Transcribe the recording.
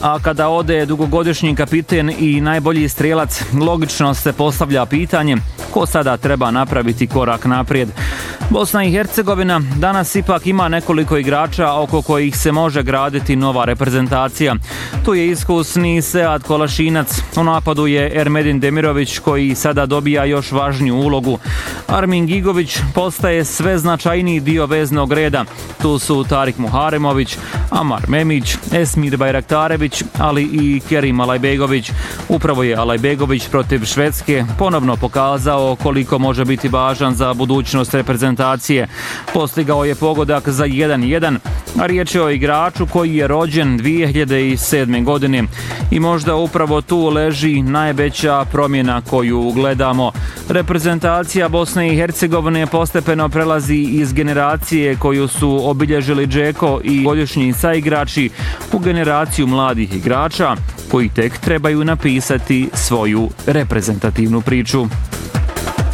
a kada ode dugogodišnji kapiten i najbolji strijelac, logično se postavlja pitanje ko sada treba napraviti korak naprijed. Bosna i Hercegovina danas ipak ima nekoliko igrača oko kojih se može graditi nova reprezentacija. Tu je iskusni Sead Kolašinac, u napadu je Ermedin Demirović koji sada dobija još važniju ulogu. Armin Gigović postaje sve značajniji dio veznog reda. Tu su Tarik Muharemović, Amar Memić, Esmir Bajraktarević, ali i Kerim Alajbegović. Upravo je Alajbegović protiv Švedske ponovno pokazao koliko može biti važan za budućnost reprezentacije. Postigao je pogodak za 1-1, a riječ je o igraču koji je rođen 2007. godine. I možda upravo tu leži najveća promjena koju gledamo. Reprezentacija Bosne i Hercegovine postepeno prelazi iz generacije koju su obilježili Džeko i godišnji saigrači u generaciju mladih igrača koji tek trebaju napisati svoju reprezentativnu priču.